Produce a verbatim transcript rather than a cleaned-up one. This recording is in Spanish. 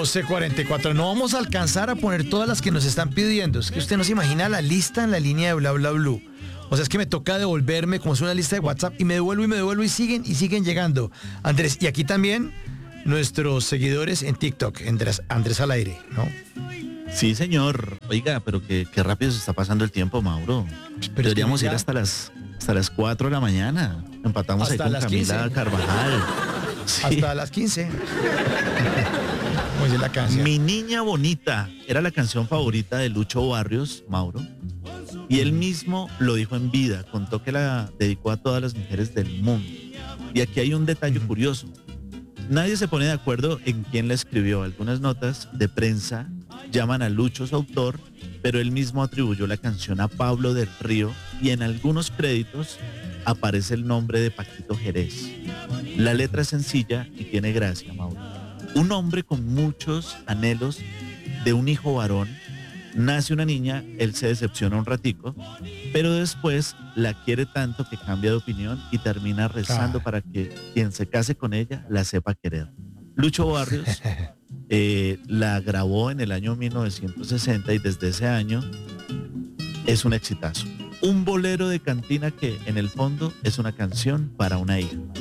doce cuarenta y cuatro. No vamos a alcanzar a poner todas las que nos están pidiendo. Es que usted no se imagina la lista en la línea de Bla Bla Blue. O sea, es que me toca devolverme como es una lista de WhatsApp y me devuelvo y me devuelvo y siguen y siguen llegando. Andrés, y aquí también nuestros seguidores en TikTok, Andrés, Andrés al aire, ¿no? Sí, señor. Oiga, pero qué, qué rápido se está pasando el tiempo, Mauro. Pero Deberíamos ya... ir hasta las hasta las cuatro de la mañana. Empatamos hasta ahí con las Camila quince. Carvajal. Sí. Hasta las quince. Como dice la canción. Mi niña bonita era la canción favorita de Lucho Barrios, Mauro. Y él mismo lo dijo en vida. Contó que la dedicó a todas las mujeres del mundo. Y aquí hay un detalle Uh-huh. curioso. Nadie se pone de acuerdo en quién la escribió. Algunas notas de prensa llaman a Lucho su autor, pero él mismo atribuyó la canción a Pablo del Río y en algunos créditos aparece el nombre de Paquito Jerez. La letra es sencilla y tiene gracia, Mauro. Un hombre con muchos anhelos de un hijo varón, nace una niña, él se decepciona un ratico, pero después la quiere tanto que cambia de opinión y termina rezando Ah. para que quien se case con ella la sepa querer. Lucho Barrios eh, la grabó en el año mil novecientos sesenta y desde ese año es un exitazo. Un bolero de cantina que en el fondo es una canción para una hija.